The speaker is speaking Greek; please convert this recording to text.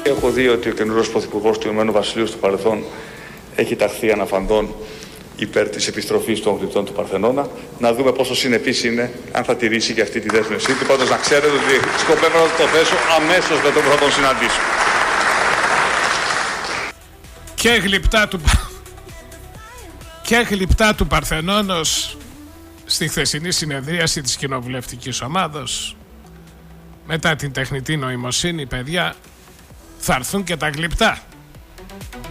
Έχω δει ότι ο καινούργιος πρωθυπουργός του Ηνωμένου Βασιλείου στο παρελθόν έχει ταχθεί αναφαντών υπέρ της επιστροφής των γλυπτών του Παρθενώνα. Να δούμε πόσο συνεπής είναι, αν θα τηρήσει και αυτή τη δέσμευσή του. Πάντως να ξέρετε ότι σκοπεύω να το θέσω αμέσως με τον πρώτο συναντήσω. Και γλυπτά του Παρθενώνος στη χθεσινή συνεδρίαση της κοινοβουλευτικής ομάδος. Μετά την τεχνητή νοημοσύνη, παιδιά, θα έρθουν και τα γλυπτά.